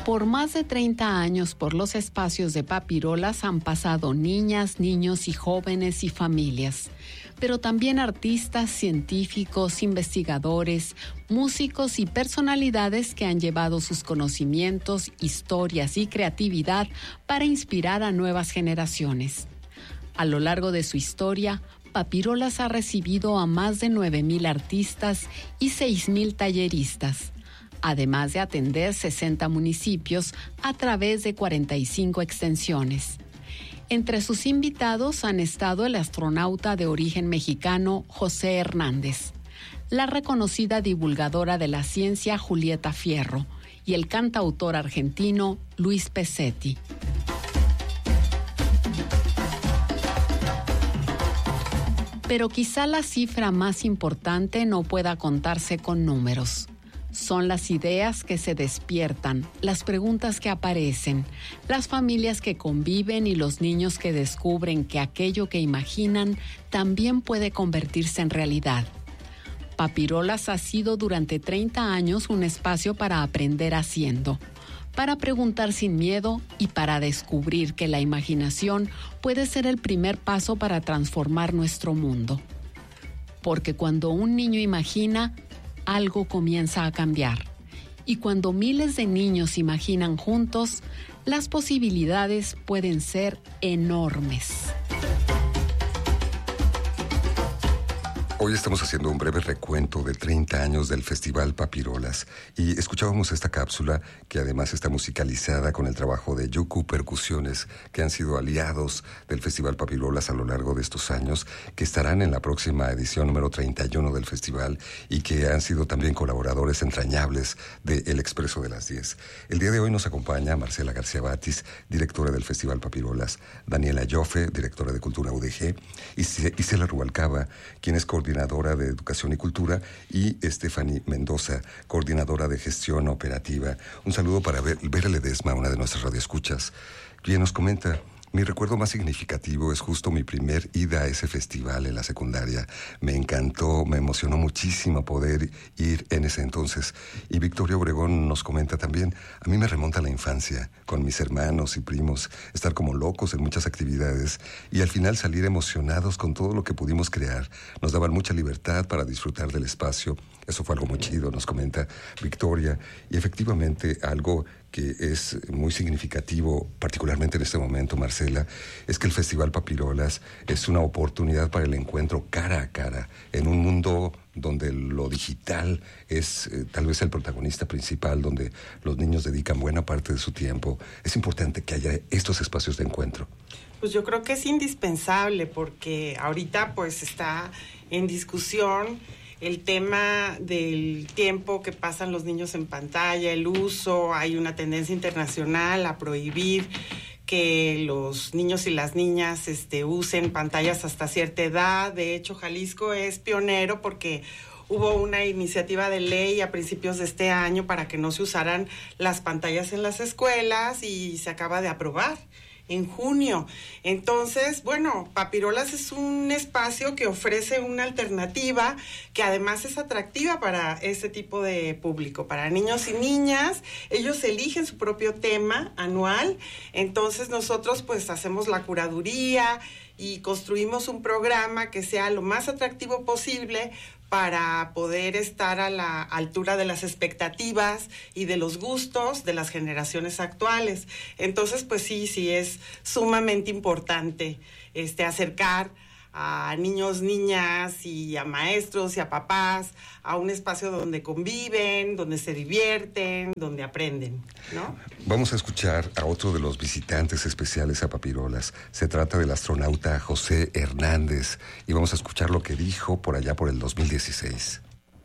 Por más de 30 años, por los espacios de Papirolas han pasado niñas, niños y jóvenes y familias, pero también artistas, científicos, investigadores, músicos y personalidades que han llevado sus conocimientos, historias y creatividad para inspirar a nuevas generaciones. A lo largo de su historia, Papirolas ha recibido a más de 9,000 artistas y 6,000 talleristas, además de atender 60 municipios a través de 45 extensiones. Entre sus invitados han estado el astronauta de origen mexicano José Hernández, la reconocida divulgadora de la ciencia Julieta Fierro y el cantautor argentino Luis Pesetti. Pero quizá la cifra más importante no pueda contarse con números. Son las ideas que se despiertan, las preguntas que aparecen, las familias que conviven y los niños que descubren que aquello que imaginan también puede convertirse en realidad. Papirolas ha sido durante 30 años un espacio para aprender haciendo, para preguntar sin miedo y para descubrir que la imaginación puede ser el primer paso para transformar nuestro mundo. Porque cuando un niño imagina, algo comienza a cambiar. Y cuando miles de niños imaginan juntos, las posibilidades pueden ser enormes. Hoy estamos haciendo un breve recuento de 30 años del Festival Papirolas y escuchábamos esta cápsula que además está musicalizada con el trabajo de Yuku Percusiones, que han sido aliados del Festival Papirolas a lo largo de estos años, que estarán en la próxima edición número 31 del festival y que han sido también colaboradores entrañables de El Expreso de las 10. El día de hoy nos acompaña Marcela García Batis, directora del Festival Papirolas, Daniela Joffe, directora de Cultura UDG, y Isela Rubalcaba, quien es coordinadora de Educación y Cultura, y Stephanie Mendoza, coordinadora de Gestión Operativa. Un saludo para Vera Ledesma, una de nuestras radioescuchas, quien nos comenta: mi recuerdo más significativo es justo mi primer ida a ese festival en la secundaria. Me encantó, me emocionó muchísimo poder ir en ese entonces. Y Victoria Obregón nos comenta también: a mí me remonta a la infancia, con mis hermanos y primos, estar como locos en muchas actividades y al final salir emocionados con todo lo que pudimos crear. Nos daban mucha libertad para disfrutar del espacio. Eso fue algo muy chido, nos comenta Victoria. Y efectivamente algo que es muy significativo, particularmente en este momento, Marcela, es que el Festival Papirolas es una oportunidad para el encuentro cara a cara, en un mundo donde lo digital es tal vez el protagonista principal, donde los niños dedican buena parte de su tiempo. Es importante que haya estos espacios de encuentro. Pues yo creo que es indispensable, porque ahorita pues está en discusión el tema del tiempo que pasan los niños en pantalla, el uso. Hay una tendencia internacional a prohibir que los niños y las niñas usen pantallas hasta cierta edad. De hecho, Jalisco es pionero porque hubo una iniciativa de ley a principios de este año para que no se usaran las pantallas en las escuelas, y se acaba de aprobar en junio. Entonces, bueno, Papirolas es un espacio que ofrece una alternativa que además es atractiva para ese tipo de público, para niños y niñas. Ellos eligen su propio tema anual, entonces nosotros pues hacemos la curaduría y construimos un programa que sea lo más atractivo posible para poder estar a la altura de las expectativas y de los gustos de las generaciones actuales. Entonces, pues sí es sumamente importante acercar a niños, niñas y a maestros y a papás a un espacio donde conviven, donde se divierten, donde aprenden, ¿no? Vamos a escuchar a otro de los visitantes especiales a Papirolas. Se trata del astronauta José Hernández y vamos a escuchar lo que dijo por allá por el 2016.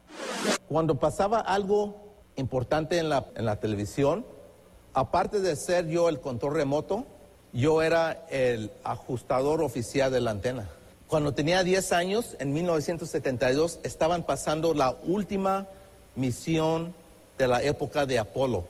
Cuando pasaba algo importante en la televisión, aparte de ser yo el control remoto, yo era el ajustador oficial de la antena. Cuando tenía 10 años, en 1972, estaban pasando la última misión de la época de Apolo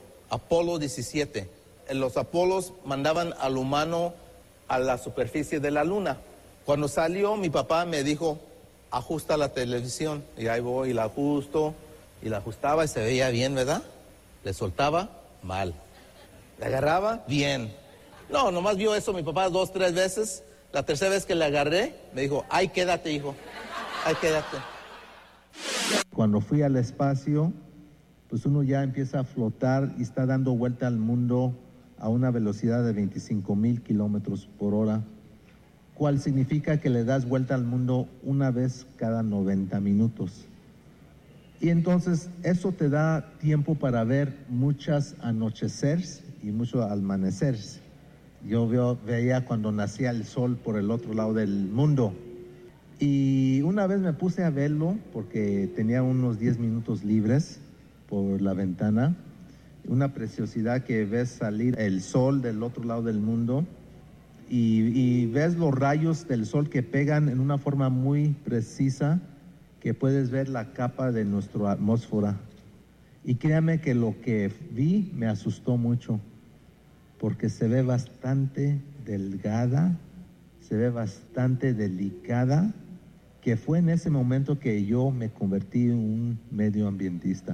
17. Los Apolos mandaban al humano a la superficie de la luna. Cuando salió, mi papá me dijo: ajusta la televisión. Y ahí voy y la ajusto, y la ajustaba y se veía bien, ¿verdad? Le soltaba, mal. Le agarraba bien. No, nomás vio eso mi papá 2, 3 veces. La tercera vez que le agarré, me dijo, ay, quédate, hijo. Ay, quédate. Cuando fui al espacio, pues uno ya empieza a flotar y está dando vuelta al mundo a una velocidad de 25,000 kilómetros por hora, cual significa que le das vuelta al mundo una vez cada 90 minutos. Y entonces eso te da tiempo para ver muchos anocheceres y muchos amanecerse. Yo veía cuando nacía el sol por el otro lado del mundo. Y una vez me puse a verlo porque tenía unos 10 minutos libres por la ventana. Una preciosidad que ves salir el sol del otro lado del mundo y ves los rayos del sol que pegan en una forma muy precisa, que puedes ver la capa de nuestra atmósfera. Y créame que lo que vi me asustó mucho, porque se ve bastante delgada, se ve bastante delicada, que fue en ese momento que yo me convertí en un medioambientista.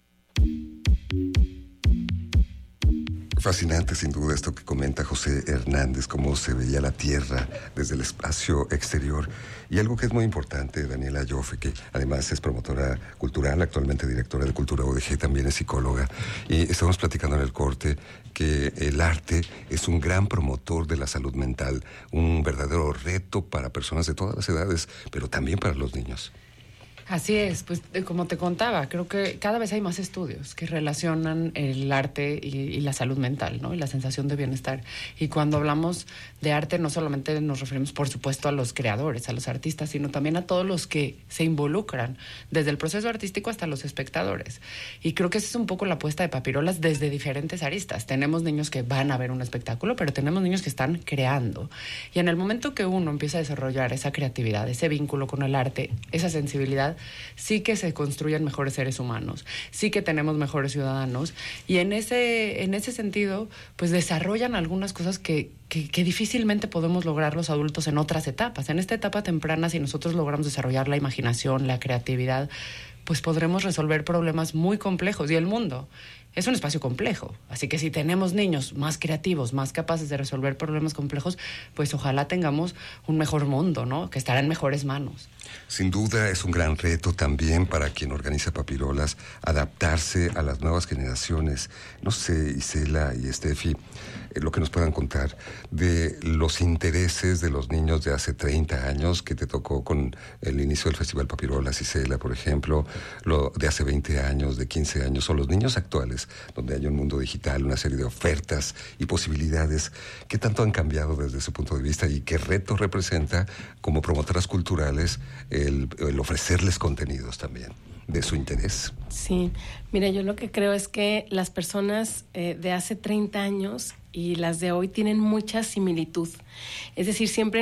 Fascinante sin duda esto que comenta José Hernández, cómo se veía la Tierra desde el espacio exterior. Y algo que es muy importante, Daniela Joffe, que además es promotora cultural, actualmente directora de Cultura UDG, también es psicóloga. Y estamos platicando en el corte que el arte es un gran promotor de la salud mental, un verdadero reto para personas de todas las edades, pero también para los niños. Así es, pues como te contaba, creo que cada vez hay más estudios que relacionan el arte y la salud mental, ¿no? Y la sensación de bienestar. Y cuando hablamos de arte, no solamente nos referimos, por supuesto, a los creadores, a los artistas, sino también a todos los que se involucran, desde el proceso artístico hasta los espectadores. Y creo que esa es un poco la apuesta de Papirolas desde diferentes aristas. Tenemos niños que van a ver un espectáculo, pero tenemos niños que están creando. Y en el momento que uno empieza a desarrollar esa creatividad, ese vínculo con el arte, esa sensibilidad, sí que se construyen mejores seres humanos, sí que tenemos mejores ciudadanos, y en ese sentido, pues desarrollan algunas cosas que difícilmente podemos lograr los adultos en otras etapas. En esta etapa temprana, si nosotros logramos desarrollar la imaginación, la creatividad, pues podremos resolver problemas muy complejos. Y el mundo es un espacio complejo. Así que si tenemos niños más creativos, más capaces de resolver problemas complejos, pues ojalá tengamos un mejor mundo, ¿no? Que estará en mejores manos. Sin duda es un gran reto también para quien organiza Papirolas adaptarse a las nuevas generaciones. No sé, Isela y Steffi, lo que nos puedan contar de los intereses de los niños de hace 30 años que te tocó con el inicio del Festival Papirolas, Isela, por ejemplo, lo de hace 20 años, de 15 años, o los niños actuales, donde hay un mundo digital, una serie de ofertas y posibilidades. ¿Qué tanto han cambiado desde ese punto de vista y qué reto representa como promotoras culturales el ofrecerles contenidos también de su interés? Sí, mira, yo lo que creo es que las personas de hace 30 años y las de hoy tienen mucha similitud. Es decir, siempre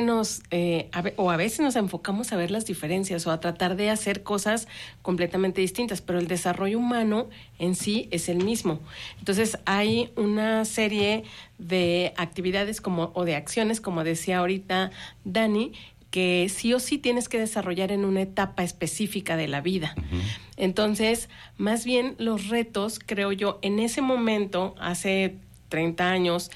a veces nos enfocamos a ver las diferencias o a tratar de hacer cosas completamente distintas, pero el desarrollo humano en sí es el mismo. Entonces, hay una serie de actividades o de acciones, como decía ahorita Dani, que sí o sí tienes que desarrollar en una etapa específica de la vida. Uh-huh. Entonces, más bien los retos, creo yo, en ese momento, hace 30 años,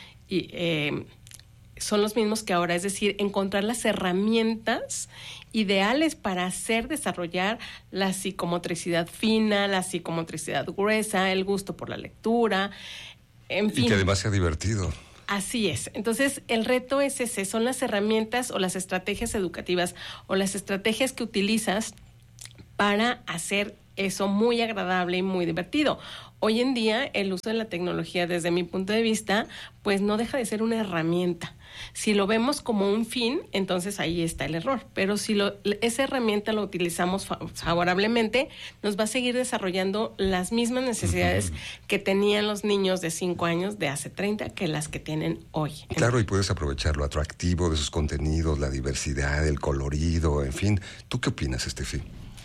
son los mismos que ahora, es decir, encontrar las herramientas ideales para desarrollar la psicomotricidad fina, la psicomotricidad gruesa, el gusto por la lectura, en fin. Y que además sea divertido. Así es. Entonces, el reto es ese, son las herramientas o las estrategias educativas o las estrategias que utilizas para hacer eso muy agradable y muy divertido. Hoy en día, el uso de la tecnología, desde mi punto de vista, pues no deja de ser una herramienta. Si lo vemos como un fin, entonces ahí está el error. Pero si esa herramienta la utilizamos favorablemente, nos va a seguir desarrollando las mismas necesidades que tenían los niños de 5 años de hace 30 que las que tienen hoy. Claro, y puedes aprovechar lo atractivo de sus contenidos, la diversidad, el colorido, en fin. ¿Tú qué opinas, Steffi?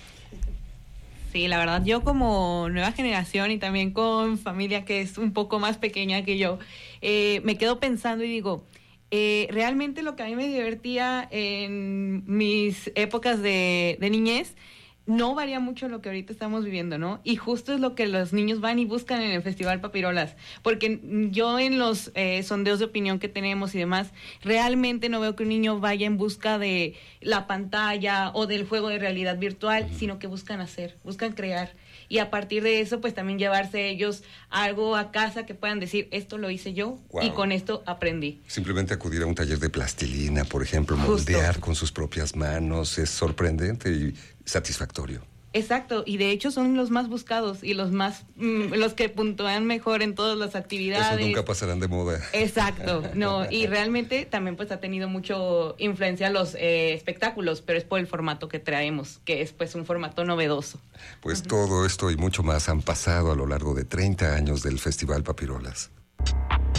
Sí, la verdad, yo como nueva generación y también con familia que es un poco más pequeña que yo, me quedo pensando y digo, realmente lo que a mí me divertía en mis épocas de niñez no varía mucho lo que ahorita estamos viviendo, ¿no? Y justo es lo que los niños van y buscan en el Festival Papirolas, porque yo en los sondeos de opinión que tenemos y demás, realmente no veo que un niño vaya en busca de la pantalla o del juego de realidad virtual, sino que buscan crear. Y a partir de eso, pues también llevarse ellos algo a casa que puedan decir, esto lo hice yo y con esto aprendí. Simplemente acudir a un taller de plastilina, por ejemplo, moldear con sus propias manos, es sorprendente y satisfactorio. Exacto, y de hecho son los más buscados y los los que puntúan mejor en todas las actividades. Eso nunca pasarán de moda. Exacto, no, y realmente también pues ha tenido mucho influencia los espectáculos, pero es por el formato que traemos, que es pues un formato novedoso. Pues todo esto y mucho más han pasado a lo largo de 30 años del Festival Papirolas.